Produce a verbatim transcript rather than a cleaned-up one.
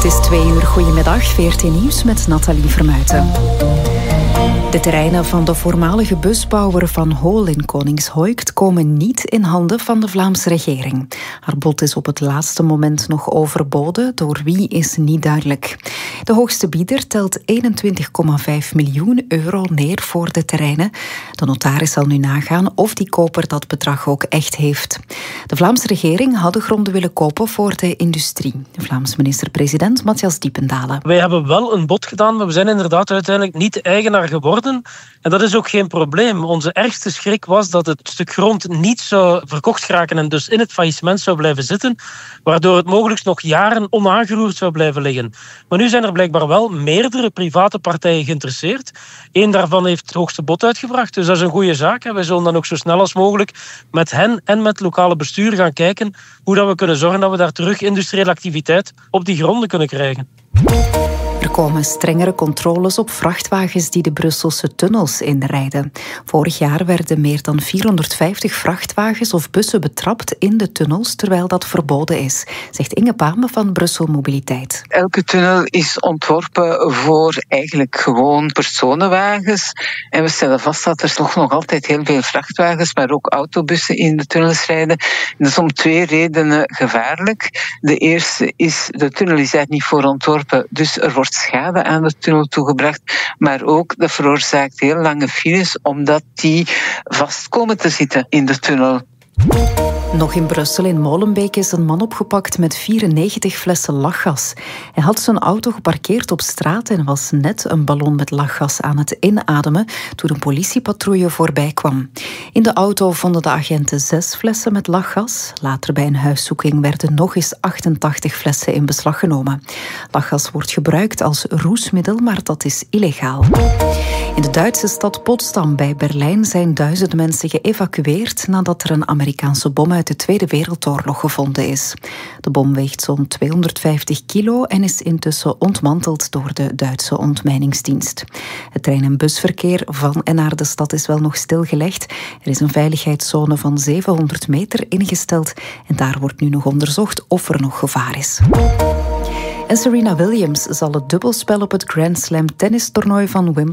Het is twee uur. Goedemiddag, V R T Nieuws met Nathalie Vermuijten. De terreinen van de voormalige busbouwer Van Hool in Koningshoekt komen niet in handen van de Vlaamse regering. Haar bod is op het laatste moment nog overboden, door wie is niet duidelijk. De hoogste bieder telt eenentwintig komma vijf miljoen euro neer voor de terreinen. De notaris zal nu nagaan of die koper dat bedrag ook echt heeft. De Vlaamse regering had de gronden willen kopen voor de industrie. De Vlaams minister-president Matthias Diependalen. Wij hebben wel een bod gedaan, maar we zijn inderdaad uiteindelijk niet eigenaar geworden. En dat is ook geen probleem. Onze ergste schrik was dat het stuk grond niet zou verkocht geraken en dus in het faillissement zou blijven zitten, waardoor het mogelijk nog jaren onaangeroerd zou blijven liggen. Maar nu zijn er blijkbaar wel meerdere private partijen geïnteresseerd. Eén daarvan heeft het hoogste bod uitgebracht, dus dat is een goede zaak. Wij zullen dan ook zo snel als mogelijk met hen en met het lokale bestuur gaan kijken hoe dat we kunnen zorgen dat we daar terug industriële activiteit op die gronden kunnen krijgen. Er komen strengere controles op vrachtwagens die de Brusselse tunnels inrijden. Vorig jaar werden meer dan vierhonderdvijftig vrachtwagens of bussen betrapt in de tunnels, terwijl dat verboden is, zegt Inge Pame van Brussel Mobiliteit. Elke tunnel is ontworpen voor eigenlijk gewoon personenwagens. En we stellen vast dat er toch nog altijd heel veel vrachtwagens, maar ook autobussen in de tunnels rijden. En dat is om twee redenen gevaarlijk. De eerste is, de tunnel is eigenlijk niet voor ontworpen, dus er wordt schade aan de tunnel toegebracht, maar ook dat veroorzaakt heel lange files omdat die vast komen te zitten in de tunnel. Nog in Brussel, in Molenbeek, is een man opgepakt met vierennegentig flessen lachgas. Hij had zijn auto geparkeerd op straat en was net een ballon met lachgas aan het inademen toen een politiepatrouille voorbij kwam. In de auto vonden de agenten zes flessen met lachgas. Later bij een huiszoeking werden nog eens achtentachtig flessen in beslag genomen. Lachgas wordt gebruikt als roesmiddel, maar dat is illegaal. In de Duitse stad Potsdam bij Berlijn zijn duizenden mensen geëvacueerd nadat er een Amerikaanse bom uit de Tweede Wereldoorlog gevonden is. De bom weegt zo'n tweehonderdvijftig kilo en is intussen ontmanteld door de Duitse ontmijningsdienst. Het trein- en busverkeer van en naar de stad is wel nog stilgelegd. Er is een veiligheidszone van zevenhonderd meter ingesteld en daar wordt nu nog onderzocht of er nog gevaar is. En Serena Williams zal het dubbelspel op het Grand Slam tennistoernooi van Wimbledon